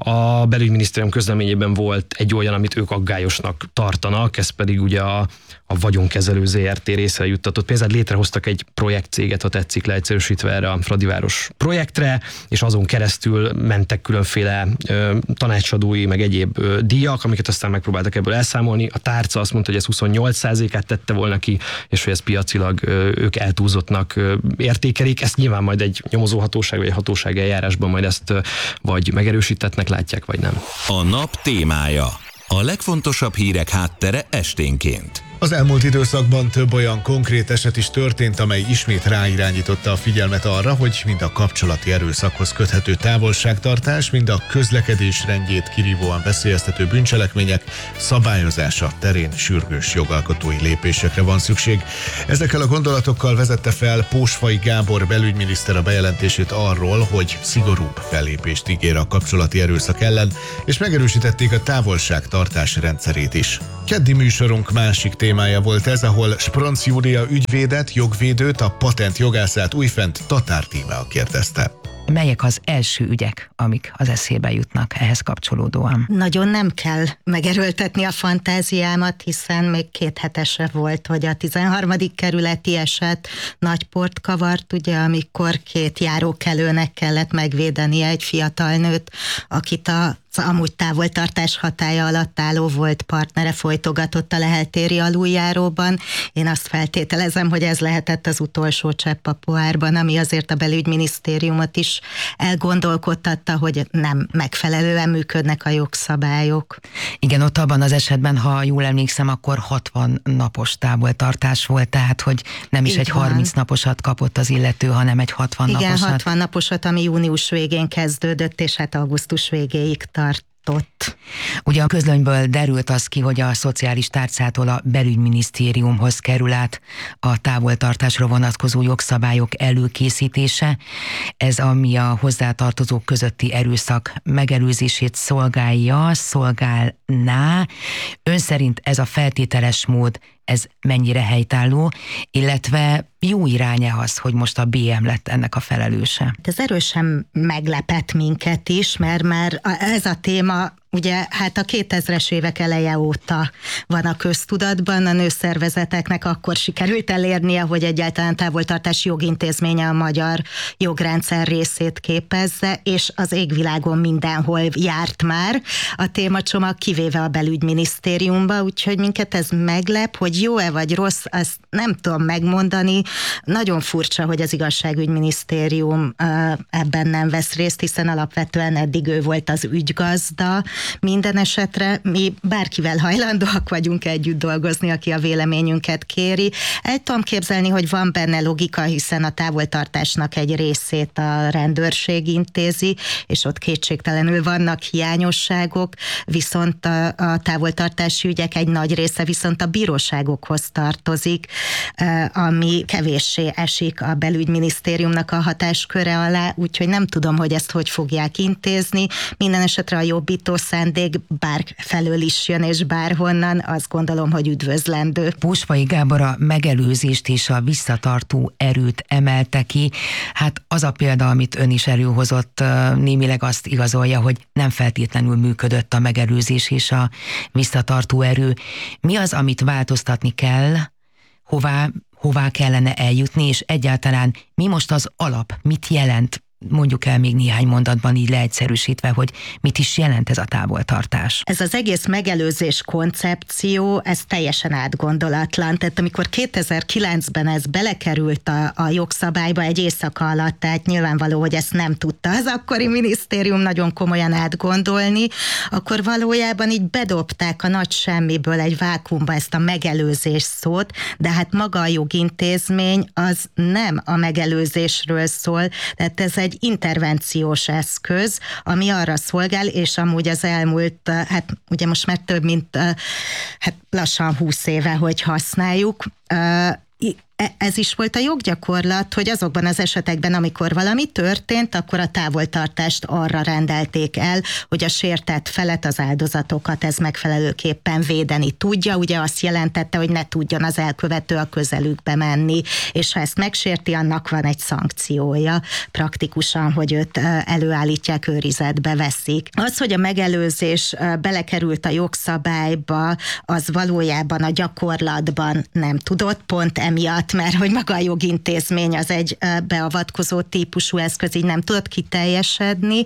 A belügyminisztérium közleményében volt egy olyan, amit ők aggályosnak tartanak, ez pedig ugye a, a vagyonkezelő zé er té részre juttatott pénzt. Létrehoztak egy projektcéget, ha tetszik, leegyszerűsítve erre a Fradiváros projektre, és azon keresztül mentek különféle ö, tanácsadói, meg egyéb ö, díjak, amiket aztán megpróbáltak ebből elszámolni. A tárca azt mondta, hogy ez huszonnyolc százalékát tette volna ki, és hogy ez piacilag ö, ők eltúlzottnak ö, értékelik. Ezt nyilván majd egy nyomozóhatóság vagy egy hatóság eljárásban majd ezt ö, vagy megerősítettnek látják, vagy nem. A nap témája. A legfontosabb hírek háttere esténként. Az elmúlt időszakban több olyan konkrét eset is történt, amely ismét ráirányította a figyelmet arra, hogy mind a kapcsolati erőszakhoz köthető távolságtartás, mind a közlekedés rendjét kirívóan veszélyeztető bűncselekmények szabályozása terén sürgős jogalkotói lépésekre van szükség. Ezekkel a gondolatokkal vezette fel Pósfai Gábor belügyminiszter a bejelentését arról, hogy szigorúbb fellépést ígér a kapcsolati erőszak ellen, és megerősítették a távolságtartás rendszerét is. Keddi műsorunk másik témája volt ez, ahol Spronc Júlia ügyvédet, jogvédőt, a patent jogászát újfent Tatár Tímea kérdezte. Melyek az első ügyek, amik az eszébe jutnak ehhez kapcsolódóan? Nagyon nem kell megerőltetni a fantáziámat, hiszen még két hetese volt, hogy a tizenharmadik kerületi eset nagy port kavart, ugye, amikor két járókelőnek kellett megvédenie egy fiatal nőt, akit a amúgy távoltartás hatálya alatt álló volt partnere folytogatott a Lehel-téri aluljáróban. Én azt feltételezem, hogy ez lehetett az utolsó csepp a pohárban, ami azért a belügyminisztériumot is elgondolkodtatta, hogy nem megfelelően működnek a jogszabályok. Igen, ott abban az esetben, ha jól emlékszem, akkor hatvan napos távoltartás volt, tehát hogy nem is Így egy van. harminc naposat kapott az illető, hanem egy hatvan Igen, naposat. Igen, hatvan naposat, ami június végén kezdődött, és hát augusztus végéig tart. Tartott. Ugye a közlönyből derült az ki, hogy a szociális tárcától a belügyminisztériumhoz kerül át a távoltartásra vonatkozó jogszabályok előkészítése. Ez ami a hozzátartozók közötti erőszak megelőzését szolgálja, szolgálná. Ön szerint ez a feltételes mód, ez mennyire helytálló, illetve jó irány-e az, hogy most a bé em lett ennek a felelőse? Ez erősen meglepett minket is, mert már ez a téma ugye hát a kétezres évek eleje óta van a köztudatban, a nőszervezeteknek akkor sikerült elérnie, hogy egyáltalán távoltartási jogintézménye a magyar jogrendszer részét képezze, és az égvilágon mindenhol járt már a témacsomag, kivéve a belügyminisztériumba, úgyhogy minket ez meglep, hogy jó-e vagy rossz, azt nem tudom megmondani. Nagyon furcsa, hogy az igazságügyminisztérium ebben nem vesz részt, hiszen alapvetően eddig ő volt az ügygazda. Minden esetre mi bárkivel hajlandóak vagyunk együtt dolgozni, aki a véleményünket kéri. El tudom képzelni, hogy van benne logika, hiszen a távoltartásnak egy részét a rendőrség intézi, és ott kétségtelenül vannak hiányosságok, viszont a, a távoltartási ügyek egy nagy része viszont a bíróságokhoz tartozik, ami kevéssé esik a belügyminisztériumnak a hatásköre alá, úgyhogy nem tudom, hogy ezt hogy fogják intézni. Minden esetre a jobbító szándék bár felől is jön, és bárhonnan, azt gondolom, hogy üdvözlendő. Pósfai Gábor a megelőzést és a visszatartó erőt emelte ki. Hát az a példa, amit ön is előhozott, némileg azt igazolja, hogy nem feltétlenül működött a megelőzés és a visszatartó erő. Mi az, amit változtatni kell, hová, hová kellene eljutni, és egyáltalán mi most az alap, mit jelent? Mondjuk el még néhány mondatban így leegyszerűsítve, hogy mit is jelent ez a távoltartás. Ez az egész megelőzés koncepció, ez teljesen átgondolatlan. Tehát amikor kétezer-kilencben ez belekerült a, a jogszabályba egy éjszaka alatt, tehát nyilvánvaló, hogy ezt nem tudta az akkori minisztérium nagyon komolyan átgondolni, akkor valójában így bedobták a nagy semmiből egy vákuumba ezt a megelőzés szót, de hát maga a jogintézmény az nem a megelőzésről szól, tehát ez egy intervenciós eszköz, ami arra szolgál, és amúgy az elmúlt, hát ugye most már több mint hát lassan húsz éve, hogy használjuk, ez is volt a joggyakorlat, hogy azokban az esetekben, amikor valami történt, akkor a távoltartást arra rendelték el, hogy a sértett felet, az áldozatokat ez megfelelőképpen védeni tudja. Ugye azt jelentette, hogy ne tudjon az elkövető a közelükbe menni, és ha ezt megsérti, annak van egy szankciója praktikusan, hogy őt előállítják, őrizetbe veszik. Az, hogy a megelőzés belekerült a jogszabályba, az valójában a gyakorlatban nem tudott, pont emiatt, mert hogy maga a jogintézmény az egy beavatkozó típusú eszköz, így nem tudott kiteljesedni.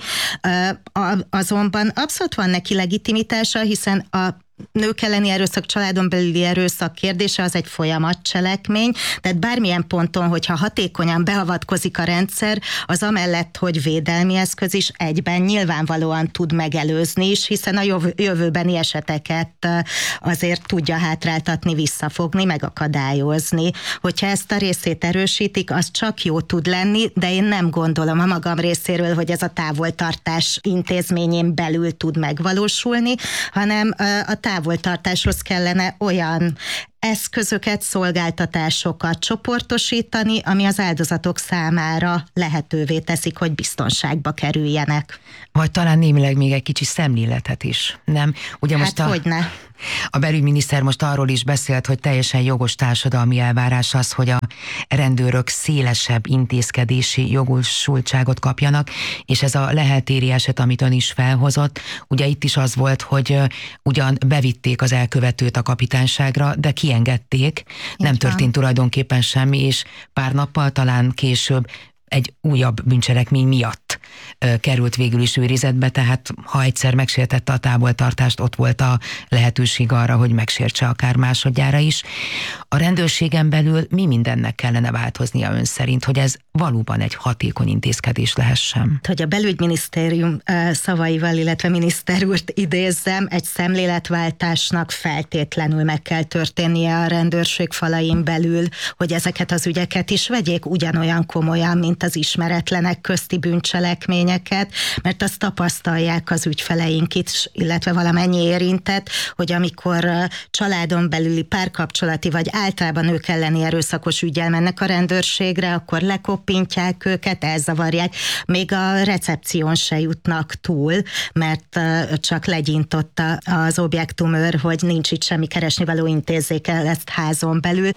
Azonban abszolút van neki legitimitása, hiszen a nők elleni erőszak, családon belüli erőszak kérdése az egy folyamatcselekmény, tehát bármilyen ponton, hogyha hatékonyan beavatkozik a rendszer, az amellett, hogy védelmi eszköz is egyben nyilvánvalóan tud megelőzni is, hiszen a jövőbeni eseteket azért tudja hátráltatni, visszafogni, megakadályozni. Hogyha ezt a részét erősítik, az csak jó tud lenni, de én nem gondolom a magam részéről, hogy ez a távoltartás intézményén belül tud megvalósulni, hanem a távoltartáshoz kellene olyan eszközöket, szolgáltatásokat csoportosítani, ami az áldozatok számára lehetővé teszik, hogy biztonságba kerüljenek. Vagy talán némileg még egy kicsi szemléletet is, nem? Ugye hát most a, hogyne. A belügyminiszter most arról is beszélt, hogy teljesen jogos társadalmi elvárás az, hogy a rendőrök szélesebb intézkedési jogosultságot kapjanak, és ez a leheltéri eset, amit ön is felhozott, ugye itt is az volt, hogy ugyan bevitték az elkövetőt a kapitányságra, de kiengedték, nem történt tulajdonképpen semmi, és pár nappal talán később egy újabb bűncselekmény miatt ö, került végül is őrizetbe, tehát ha egyszer megsértette a távoltartást, ott volt a lehetőség arra, hogy megsértse akár másodjára is. A rendőrségen belül mi mindennek kellene változnia ön szerint, hogy ez valóban egy hatékony intézkedés lehessen? Hogy a belügyminisztérium szavaival, illetve miniszter úrt idézzem, egy szemléletváltásnak feltétlenül meg kell történnie a rendőrség falain belül, hogy ezeket az ügyeket is vegyék ugyanolyan komolyan, mint az ismeretlenek közti bűncselekményeket, mert azt tapasztalják az ügyfeleink is, illetve valamennyi érintett, hogy amikor családon belüli párkapcsolati, vagy általában ők elleni erőszakos üggyel mennek a rendőrségre, akkor lekoppintják őket, elzavarják, még a recepción se jutnak túl, mert csak legyintotta az objektumőr, hogy nincs itt semmi keresnivaló, intézzék el ezt házon belül.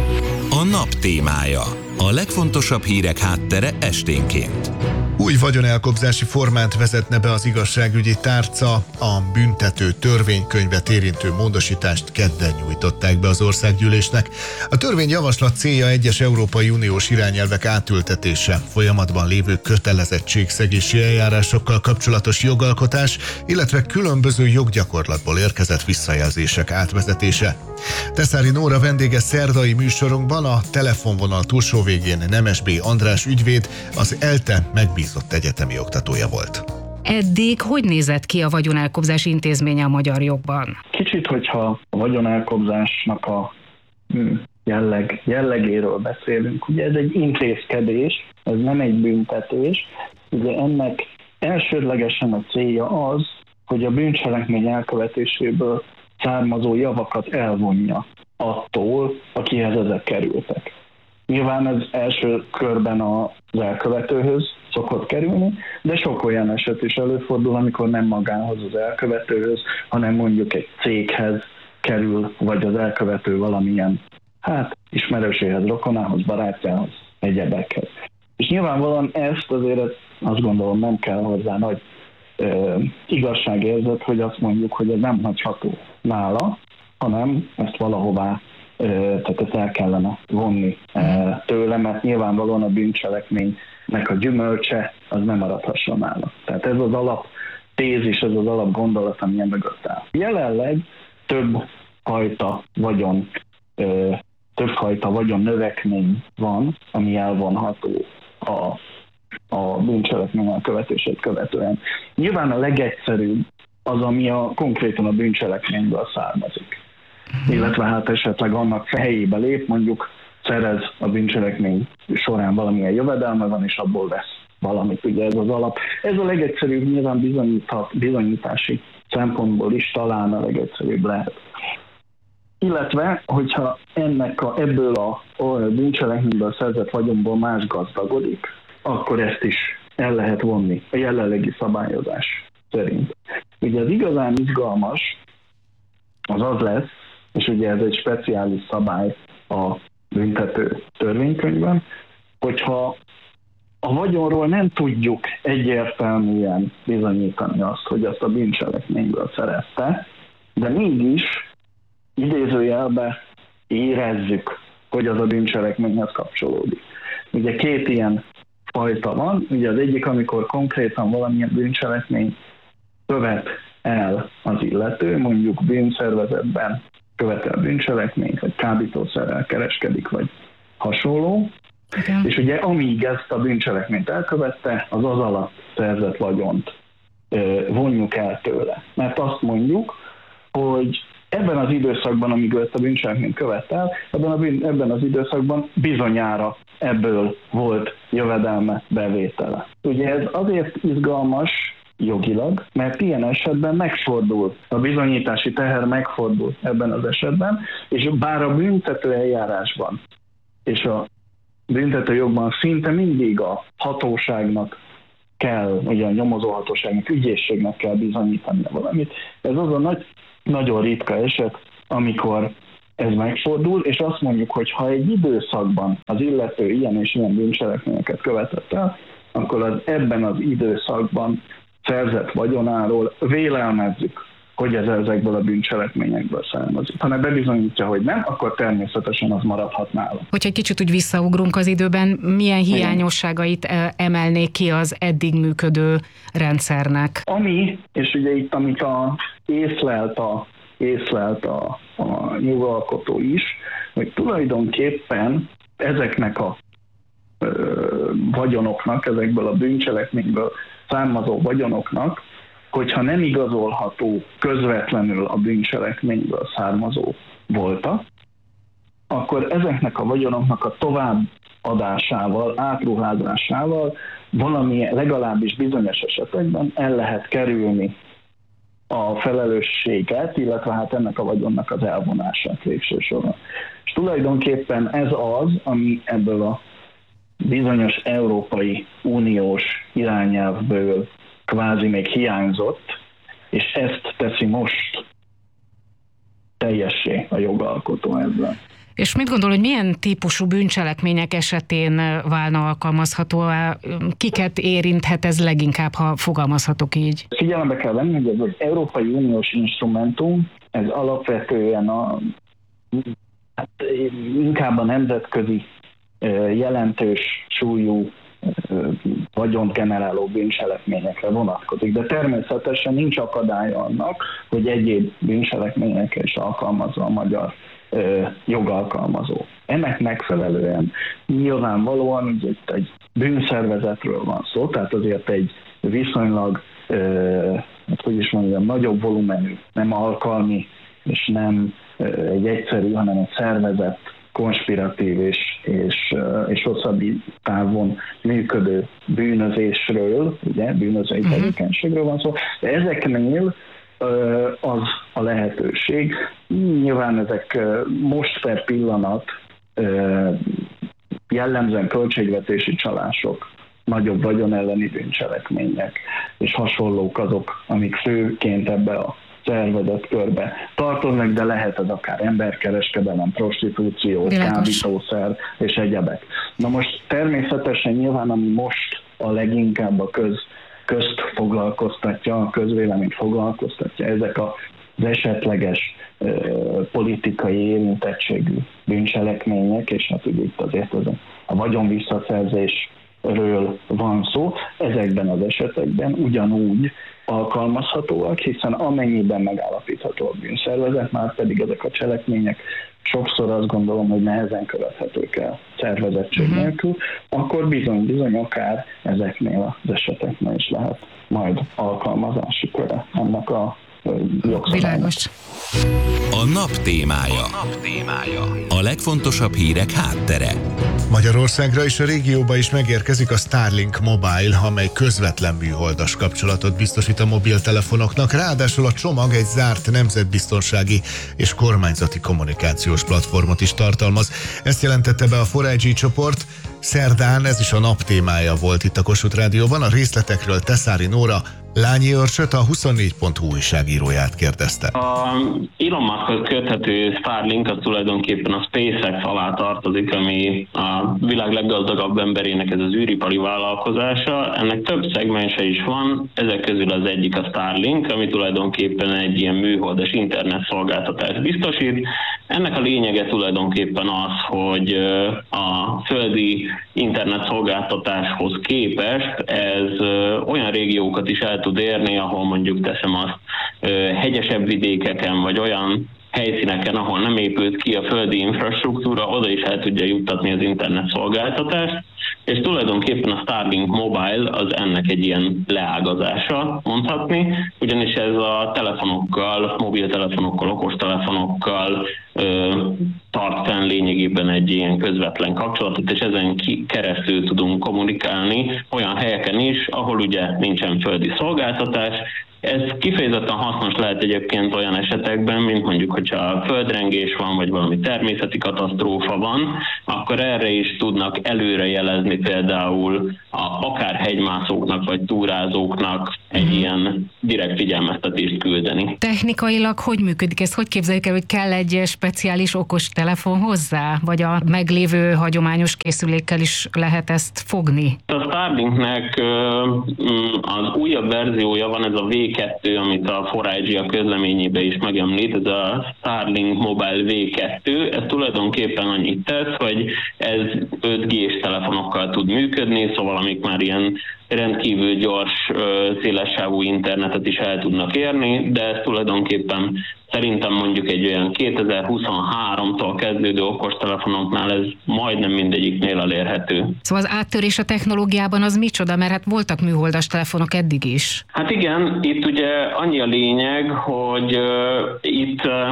A nap témája. A legfontosabb hírek háttere esténként. Új vagyonelkobzási formát vezetne be az igazságügyi tárca, a büntető törvénykönyvet érintő módosítást kedden nyújtották be az országgyűlésnek. A törvényjavaslat célja egyes Európai Uniós irányelvek átültetése, folyamatban lévő kötelezettségszegési eljárásokkal kapcsolatos jogalkotás, illetve különböző joggyakorlatból érkezett visszajelzések átvezetése. Teszári Nóra vendége szerdai műsorunkban, a telefonvonal túlsó végén Nemes B. András ügyvéd, az ELTE megbízott egyetemi oktatója volt. Eddig hogy nézett ki a vagyonelkobzás intézménye a magyar jogban? Kicsit, hogyha a vagyonelkobzásnak a jelleg, jellegéről beszélünk, ugye ez egy intézkedés, ez nem egy büntetés, ugye ennek elsődlegesen a célja az, hogy a bűncselekmény elkövetéséből származó javakat elvonja attól, akihez ezek kerültek. Nyilván ez első körben az elkövetőhöz szokott kerülni, de sok olyan eset is előfordul, amikor nem magához az elkövetőhöz, hanem mondjuk egy céghez kerül, vagy az elkövető valamilyen, hát ismerőséhez, rokonához, barátjához, egyebekhez. És nyilvánvalóan ezt azért azt gondolom nem kell hozzá nagy ö, igazságérzet, hogy azt mondjuk, hogy ez nem hagyható nála, hanem ezt valahová, tehát ezt el kellene vonni tőle, mert nyilvánvalóan a bűncselekménynek a gyümölcse az nem maradhasson nála. Tehát ez az alap tézis, ez az alap gondolat, amilyen mögött áll. Jelenleg több fajta vagyon, többfajta vagyon növekmény van, ami elvonható a, a bűncselekmény elkövetését követően. Nyilván a legegyszerűbb az, ami a, konkrétan a bűncselekményből származik. Illetve hát esetleg annak helyébe lép, mondjuk szerez a bűncselekmény során valamilyen jövedelme van, és abból vesz valamit. Ugye ez az alap. Ez a legegyszerűbb, nyilván bizonyítási szempontból is talán a legegyszerűbb lehet. illetve, hogyha ennek a, ebből a, a bűncselekményből szerzett vagyonból más gazdagodik, akkor ezt is el lehet vonni a jelenlegi szabályozás szerint. Ugye az igazán izgalmas az az lesz, és ugye ez egy speciális szabály a büntető törvénykönyvben, hogyha a vagyonról nem tudjuk egyértelműen bizonyítani azt, hogy azt a bűncselekményből szerezte, de mégis idézőjelbe érezzük, hogy az a bűncselekményhez kapcsolódik. Ugye két ilyen fajta van, ugye az egyik, amikor konkrétan valamilyen bűncselekmény követ el az illető, mondjuk bűnszervezetben követel bűncselekményt, vagy kábítószerrel kereskedik, vagy hasonló. Igen. És ugye amíg ezt a bűncselekményt elkövette, az az alatt szerzett vagyont ö, vonjuk el tőle. Mert azt mondjuk, hogy ebben az időszakban, amíg ezt a bűncselekményt követel, ebben, a bűn, ebben az időszakban bizonyára ebből volt jövedelme, bevétele. Ugye ez azért izgalmas jogilag, mert ilyen esetben megfordul, a bizonyítási teher megfordul ebben az esetben, és bár a büntető eljárásban és a büntetőjogban szinte mindig a hatóságnak kell, ugye a nyomozóhatóságnak, ügyészségnek kell bizonyítani valamit. Ez az a nagy, nagyon ritka eset, amikor ez megfordul, és azt mondjuk, hogy ha egy időszakban az illető ilyen és ilyen bűncselekményeket követett el, akkor az ebben az időszakban szerzett vagyonáról vélelmezzük, hogy ez ezekből a bűncselekményekből származik. Ha ne bebizonyítja, hogy nem, akkor természetesen az maradhat nála. Hogyha egy kicsit úgy visszaugrunk az időben, milyen hiányosságait emelnék ki az eddig működő rendszernek? Ami, és ugye itt amit a, észlelt, a, észlelt a, a jogalkotó is, hogy tulajdonképpen ezeknek a ö, vagyonoknak, ezekből a bűncselekményből származó vagyonoknak, hogyha nem igazolható közvetlenül a bűncselekményből származó voltak, akkor ezeknek a vagyonoknak a továbbadásával, átruházásával valami legalábbis bizonyos esetekben el lehet kerülni a felelősséget, illetve hát ennek a vagyonnak az elvonását végső soron. És tulajdonképpen ez az, ami ebből a bizonyos Európai Uniós irányelvből kvázi még hiányzott, és ezt teszi most teljessé a jogalkotó ezzel. És mit gondol, hogy milyen típusú bűncselekmények esetén válna alkalmazható? Kiket érinthet ez leginkább, ha fogalmazhatok így? Figyelembe kell venni, hogy ez az Európai Uniós instrumentum, ez alapvetően a, hát inkább a nemzetközi jelentős súlyú vagyont generáló bűncselekményekre vonatkozik, de természetesen nincs akadálya annak, hogy egyéb bűncselekményekre is alkalmazza a magyar ö, jogalkalmazó. Ennek megfelelően nyilvánvalóan ugye itt egy bűnszervezetről van szó, tehát azért egy viszonylag, ö, hát hogy is mondjam, nagyobb volumenű, nem alkalmi és nem ö, egy egyszerű, hanem egy szervezett, konspiratív és, és, és hosszabb távon működő bűnözésről, ugye, bűnözői tevékenységről van szó, de ezeknél az a lehetőség. Nyilván ezek most per pillanat jellemzően költségvetési csalások, nagyobb vagyon elleni bűncselekmények és hasonlók azok, amik főként ebbe a szervezett körbe tartoznak, de lehet ez akár emberkereskedelem, prostitúció, kábítószer és egyebek. Na most természetesen nyilván, ami most a leginkább a köz, közt foglalkoztatja, a közvéleményt foglalkoztatja, ezek az esetleges ö, politikai érintettségű bűncselekmények, és hát ugye itt azért az a, a vagyon visszaszerzésről van szó, ezekben az esetekben ugyanúgy alkalmazhatóak, hiszen amennyiben megállapítható a bűnszervezet, már pedig ezek a cselekmények sokszor azt gondolom, hogy nehezen követhetők el szervezettség uh-huh. nélkül, akkor bizony-bizony akár ezeknél az eseteknél is lehet majd alkalmazási köre ennek a jogszabálynak. Világos. A nap témája. A nap témája. A legfontosabb hírek háttere. Magyarországra és a régióba is megérkezik a Starlink Mobile, amely közvetlen műholdas kapcsolatot biztosít a mobiltelefonoknak, ráadásul a csomag egy zárt nemzetbiztonsági és kormányzati kommunikációs platformot is tartalmaz. Ezt jelentette be a négy G csoport. Szerdán ez is a nap témája volt itt a Kossuth Rádióban. A részletekről Teszári Nóra, Lányi Örsöt, a huszonnégy pont hu újságíróját kérdezte. A Elon Muskhoz köthető Starlink az tulajdonképpen a SpaceX alá tartozik, ami a világ leggazdagabb emberének ez az űripari vállalkozása. Ennek több szegmense is van, ezek közül az egyik a Starlink, ami tulajdonképpen egy ilyen műholdas internet szolgáltatást biztosít. Ennek a lényege tulajdonképpen az, hogy a földi internet szolgáltatáshoz képest ez olyan régiókat is el tud érni, ahol mondjuk teszem azt hegyesebb vidékeken, vagy olyan helyszíneken, ahol nem épült ki a földi infrastruktúra, oda is el tudja juttatni az internet szolgáltatást, és tulajdonképpen a Starlink Mobile az ennek egy ilyen leágazása, mondhatni, ugyanis ez a telefonokkal, mobiltelefonokkal, okostelefonokkal ö, tart fenn lényegében egy ilyen közvetlen kapcsolatot, és ezen ki, keresztül tudunk kommunikálni olyan helyeken is, ahol ugye nincsen földi szolgáltatás. Ez kifejezetten hasznos lehet egyébként olyan esetekben, mint mondjuk, hogyha földrengés van, vagy valami természeti katasztrófa van, akkor erre is tudnak előrejelezni például a, akár hegymászóknak, vagy túrázóknak egy ilyen direkt figyelmeztetést küldeni. Technikailag hogy működik ez? Hogy képzeljük el, hogy kell egy speciális okos telefon hozzá? Vagy a meglévő hagyományos készülékkel is lehet ezt fogni? A Starlinknek az újabb verziója van, ez a vé kettő, amit a négy G a közleményében is megemlít, ez a Starlink Mobile vé kettő, ez tulajdonképpen annyit tesz, hogy ez öt G-s telefonokkal tud működni, szóval amik már ilyen rendkívül gyors, szélessávú internetet is el tudnak érni, de ez tulajdonképpen szerintem mondjuk egy olyan kétezer-huszonháromtól kezdődő okostelefonoknál ez majdnem mindegyiknél elérhető. Szóval az áttörés a technológiában az micsoda, mert hát voltak műholdas telefonok eddig is. Hát igen, itt ugye annyi a lényeg, hogy uh, itt uh,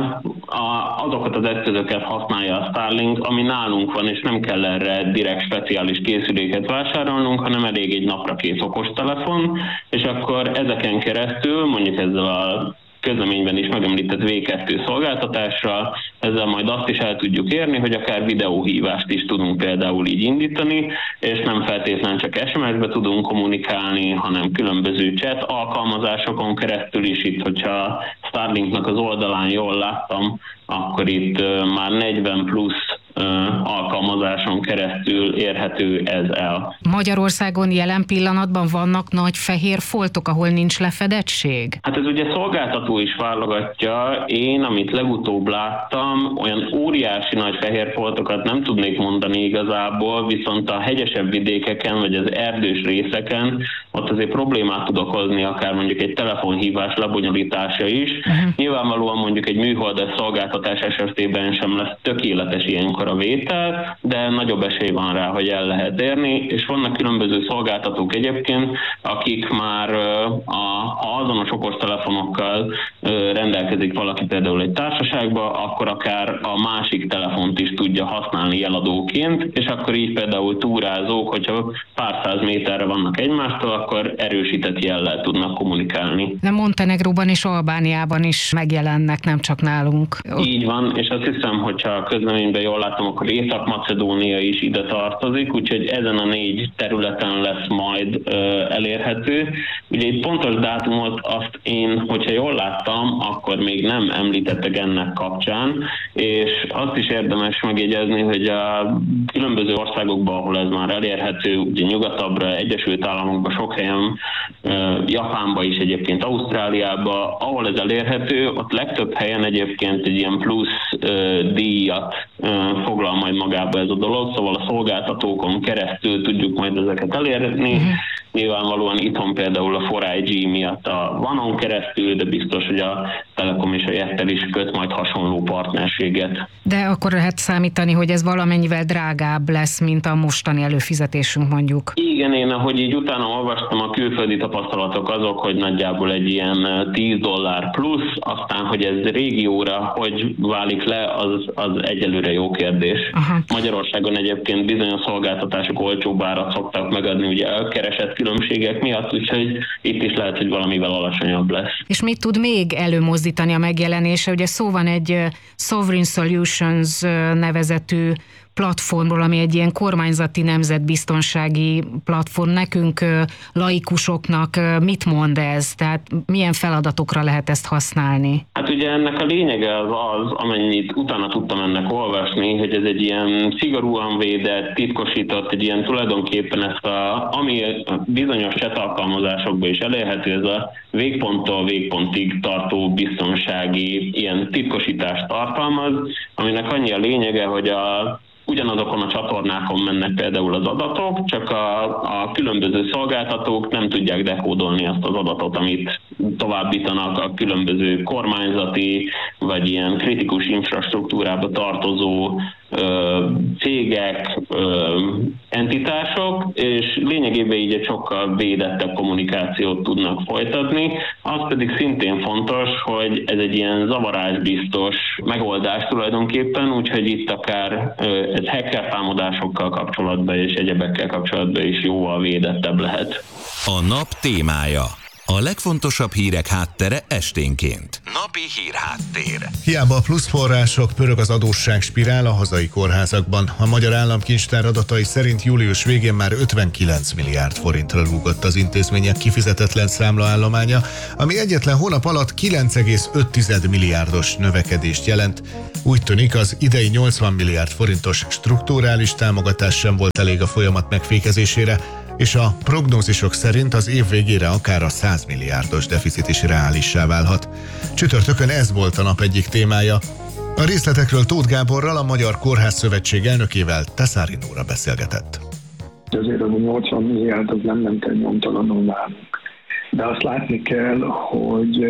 a, azokat az eszközöket használja a Starlink, ami nálunk van, és nem kell erre direkt speciális készüléket vásárolnunk, hanem elég egy napra kész okostelefon, és akkor ezeken keresztül, mondjuk ezzel a közleményben is megemlített vé kettő szolgáltatásra, ezzel majd azt is el tudjuk érni, hogy akár videóhívást is tudunk például így indítani, és nem feltétlenül csak es em es-be tudunk kommunikálni, hanem különböző chat alkalmazásokon keresztül is. Itt, hogyha Starlinknak az oldalán jól láttam, akkor itt már negyven plusz alkalmazáson keresztül érhető ez el. Magyarországon jelen pillanatban vannak nagy fehér foltok, ahol nincs lefedettség? Hát ez ugye szolgáltató is válogatja. Én, amit legutóbb láttam, olyan óriási nagy fehér foltokat nem tudnék mondani igazából, viszont a hegyesebb vidékeken, vagy az erdős részeken ott azért problémát tud okozni, akár mondjuk egy telefonhívás lebonyolítása is. Uh-huh. Nyilvánvalóan mondjuk egy műholdas szolgáltatás esetében sem lesz tökéletes ilyenkor a vétel, de nagyobb esély van rá, hogy el lehet érni, és vannak különböző szolgáltatók egyébként, akik már a, ha azonos okostelefonokkal rendelkezik valaki például egy társaságban, akkor akár a másik telefont is tudja használni jeladóként, és akkor így például túrázók, hogyha pár száz méterre vannak egymástól, akkor erősített jellel tudnak kommunikálni. De Montenegróban és Albániában is megjelennek, nem csak nálunk. Így van, és azt hiszem, hogyha a közleményben jól látom, akkor Észak-Macedónia is ide tartozik, úgyhogy ezen a négy területen lesz majd ö, elérhető. Ugye itt pontos dátumot azt én, hogyha jól láttam, akkor még nem említettek ennek kapcsán, és azt is érdemes megjegyezni, hogy a különböző országokban, ahol ez már elérhető, ugye nyugatabbra, Egyesült Államokban, sok helyen, Japánban is egyébként, Ausztráliában, ahol ez elérhető, ott legtöbb helyen egyébként egy ilyen plusz díjat foglal majd magába ez a dolog, szóval a szolgáltatókon keresztül tudjuk majd ezeket elérni. Uh-huh. Nyilvánvalóan itthon például a four I G miatt a vanon keresztül, de biztos, hogy a Telekom és a Jettel is köt majd hasonló partnerséget. De akkor lehet számítani, hogy ez valamennyivel drágább lesz, mint a mostani előfizetésünk mondjuk. Igen, én ahogy így utána olvastam, a külföldi tapasztalatok azok, hogy nagyjából egy ilyen tíz dollár plusz, aztán, hogy ez régióra hogy válik le, az, az egyelőre jó kérdés. Aha. Magyarországon egyébként bizonyos szolgáltatások olcsóbb árat szoktak megadni, ugye elkeresett különbségek miatt, úgyhogy itt is lehet, hogy valamivel alacsonyabb lesz. És mit tud még előmozdítani a megjelenése? Ugye szó van egy Sovereign Solutions nevezetű platformról, ami egy ilyen kormányzati nemzetbiztonsági platform. Nekünk, laikusoknak mit mond ez? Tehát milyen feladatokra lehet ezt használni? Hát ugye ennek a lényege az az, amennyit utána tudtam ennek olvasni, hogy ez egy ilyen szigorúan védett, titkosított, egy ilyen tulajdonképpen ezt a, ami bizonyos chat alkalmazásokban is elérhető, ez a végponttól végpontig tartó biztonsági ilyen titkosítást tartalmaz, aminek annyi a lényege, hogy a ugyanazokon a csatornákon mennek például az adatok, csak a, a különböző szolgáltatók nem tudják dekódolni azt az adatot, amit továbbítanak a különböző kormányzati vagy ilyen kritikus infrastruktúrába tartozó ö, cégek, ö, entitások, és lényegében így egy sokkal védettebb kommunikációt tudnak folytatni. Az pedig szintén fontos, hogy ez egy ilyen zavarásbiztos megoldás tulajdonképpen, úgyhogy itt akár ö, ez hacker támadásokkal kapcsolatban és egyebekkel kapcsolatban is jóval védettebb lehet. A nap témája. A legfontosabb hírek háttere esténként. Napi hírháttér. Hiába a pluszforrások, pörög az adósságspirál a hazai kórházakban. A Magyar Államkincstár adatai szerint július végén már ötvenkilenc milliárd forintra rúgott az intézmények kifizetetlen számlaállománya, ami egyetlen hónap alatt kilenc egész öt milliárdos növekedést jelent. Úgy tűnik, az idei nyolcvan milliárd forintos strukturális támogatás sem volt elég a folyamat megfékezésére, és a prognózisok szerint az év végére akár a száz milliárdos deficit is reálissá válhat. Csütörtökön ez volt a nap egyik témája. A részletekről Tóth Gáborral, a Magyar Kórház Szövetség elnökével, Teszári Nóra beszélgetett. Azért az a nyolcvan milliárd az nem ment el nyomtalanul nálunk. De azt látni kell, hogy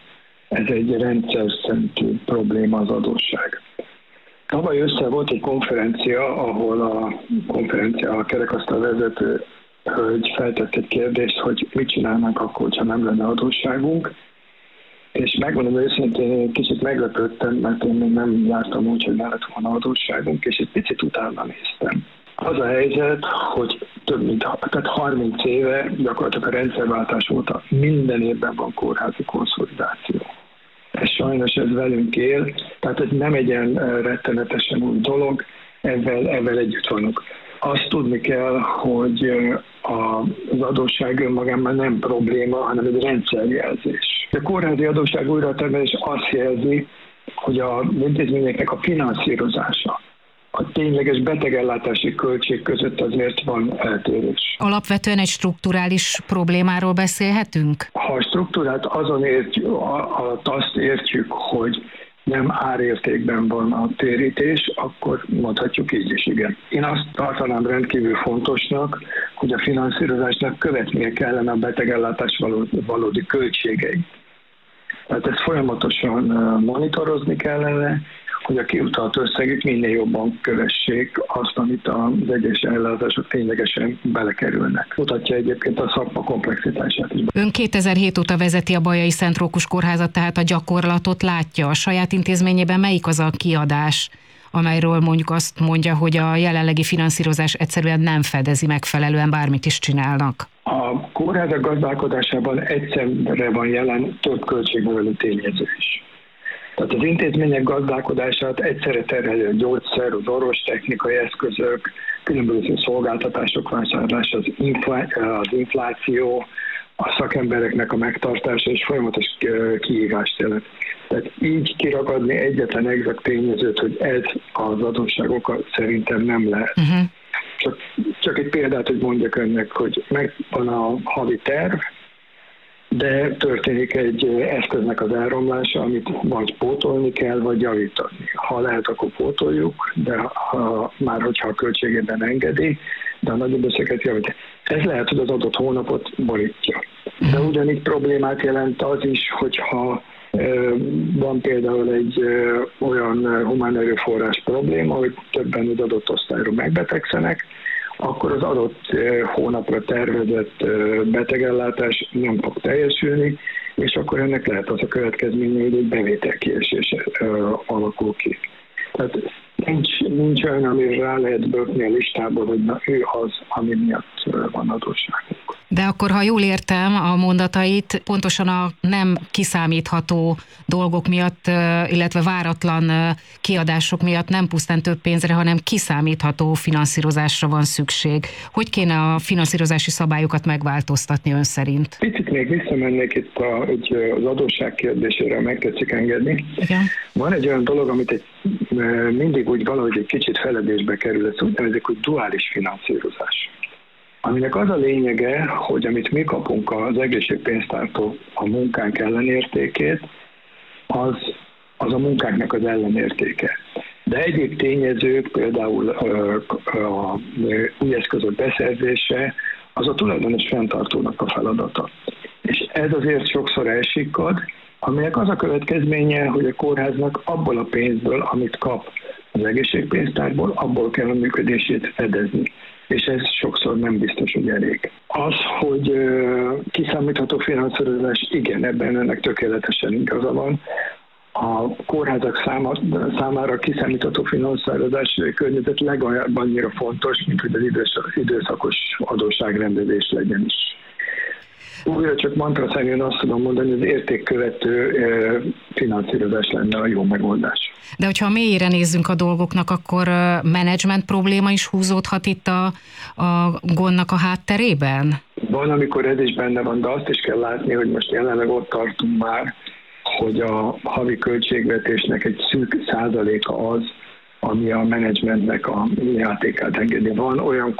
ez egy rendszer szintű probléma az adósság. Tavaly össze volt egy konferencia, ahol a konferencia a kerekasztal vezető hölgy feltett egy kérdést, hogy mit csinálnánk akkor, ha nem lenne adósságunk. És megmondom őszintén, én kicsit meglepődtem, mert én még nem jártam úgy, hogy ne lett volna adósságunk, és egy picit utána néztem. Az a helyzet, hogy több mint tehát harminc éve gyakorlatilag a rendszerváltás óta minden évben van kórházi konszolidáció. És sajnos ez velünk él, tehát ez nem egy ilyen rettenetesen új dolog, ezzel, ezzel együtt vannak. Azt tudni kell, hogy az adósság önmagában nem probléma, hanem egy rendszerjelzés. A kórházi adósság újratermelés azt jelzi, hogy az intézményeknek a finanszírozása, a tényleges betegellátási költség között azért van eltérés. Alapvetően egy strukturális problémáról beszélhetünk? Ha a struktúrát azon értjük, alatt azt értjük, hogy nem árértékben van a térítés, akkor mondhatjuk így is, igen. Én azt tartanám rendkívül fontosnak, hogy a finanszírozásnak követnie kellene a betegellátás valódi költségeit. Tehát ezt folyamatosan monitorozni kellene, hogy a kiutalt összegek minél jobban kövessék azt, amit az egyes ellátások ténylegesen belekerülnek. Mutatja egyébként a szakma komplexitását is. Ön kétezer-hét óta vezeti a Bajai Szent Rókus Kórházat, tehát a gyakorlatot látja. A saját intézményében melyik az a kiadás, amelyről mondjuk azt mondja, hogy a jelenlegi finanszírozás egyszerűen nem fedezi megfelelően, bármit is csinálnak? A kórházak gazdálkodásában egyszerre van jelen több költségnövelő tényező is. Tehát az intézmények gazdálkodását egyszerre terhelő a gyógyszer, az orvostechnikai eszközök, különböző szolgáltatások vásárlása, az, infl- az infláció, a szakembereknek a megtartása és folyamatos kihívást jelent. Tehát így kiragadni egyetlen exakt tényezőt, hogy ez az adósságokat szerintem nem lehet. Uh-huh. Csak, csak egy példát, hogy mondjak önnek, hogy megvan a havi terv, de történik egy eszköznek az elromlása, amit vagy pótolni kell, vagy javítani. Ha lehet, akkor pótoljuk, de ha, már hogyha a költségében engedi, de a nagyobb összeget javít. Ez lehet, hogy az adott hónapot borítja. De ugyanígy problémát jelent az is, hogyha van például egy olyan humán erőforrás probléma, hogy többen az adott osztályról megbetegszenek, akkor az adott hónapra tervezett betegellátás nem fog teljesülni, és akkor ennek lehet az a következménye, hogy egy bevételkiesés alakul ki. Tehát nincs, nincs olyan, amire rá lehet bökni a listából, hogy na, ő az, ami miatt van adósságunk. De akkor, ha jól értem a mondatait, pontosan a nem kiszámítható dolgok miatt, illetve váratlan kiadások miatt nem pusztán több pénzre, hanem kiszámítható finanszírozásra van szükség. Hogy kéne a finanszírozási szabályokat megváltoztatni ön szerint? Picit még visszamennék itt a, az adósság kérdésére, meg tetszik engedni. Igen. Van egy olyan dolog, amit egy, mindig úgy valahogy egy kicsit feledésbe kerül, ez úgy nevezik, hogy duális finanszírozás. Aminek az a lényege, hogy amit mi kapunk az egészségpénztártól a munkánk ellenértékét, az, az a munkánknak az ellenértéke. De egyéb tényezők, például a új eszközök beszerzése, az a tulajdonos fenntartónak a feladata. És ez azért sokszor elsikkad, aminek az a következménye, hogy a kórháznak abból a pénzből, amit kap az egészségpénztárból, abból kell a működését fedezni. És ez sokszor nem biztos, hogy elég. Az, hogy uh, kiszámítható finanszírozás, igen, ebben ennek tökéletesen igaza van. A kórházak száma, számára kiszámítható finanszírozási környezet legalább annyira fontos, mint hogy az idős, időszakos adósságrendezés legyen is. Újra csak mantraszerűen azt tudom mondani, hogy az értékkövető finanszírozás lenne a jó megoldás. De hogyha mélyére nézzünk a dolgoknak, akkor menedzsment probléma is húzódhat itt a, a gondnak a hátterében? Van, amikor ez is benne van, de azt is kell látni, hogy most jelenleg ott tartunk már, hogy a havi költségvetésnek egy szűk százaléka az, ami a menedzsmentnek a játékát engedi. Van olyan